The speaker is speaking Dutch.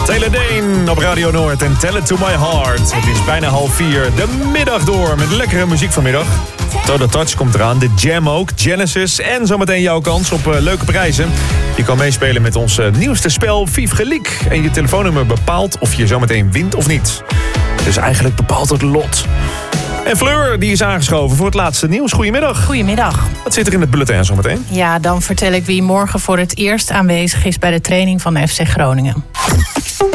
Taylor Dane op Radio Noord en Tell It To My Heart. Het is bijna 3:30. De middag door met lekkere muziek vanmiddag. Total Touch komt eraan, de Jam ook, Genesis en zometeen jouw kans op leuke prijzen. Je kan meespelen met ons nieuwste spel Vief Geliek. En je telefoonnummer bepaalt of je zometeen wint of niet. Dus eigenlijk bepaalt het lot. En Fleur, die is aangeschoven voor het laatste nieuws. Goedemiddag. Goedemiddag. Wat zit er in het bulletin zometeen? Ja, dan vertel ik wie morgen voor het eerst aanwezig is bij de training van FC Groningen.